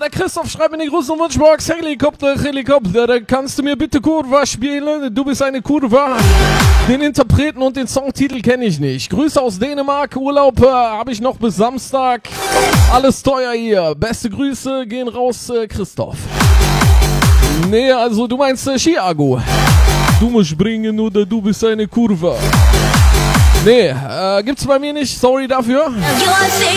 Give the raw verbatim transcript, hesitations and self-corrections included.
der Christoph schreibt in die Gruß- und Wunschbox. Helikopter, Helikopter, kannst du mir bitte Kurva spielen? Du bist eine Kurva. Den Interpreten und den Songtitel kenne ich nicht. Grüße aus Dänemark, Urlaub äh, habe ich noch bis Samstag. Alles teuer hier. Beste Grüße gehen raus, äh, Christoph. Nee, also du meinst äh, Chiago. Du musst springen oder du bist eine Kurva. Nee, äh, gibt's bei mir nicht. Sorry dafür.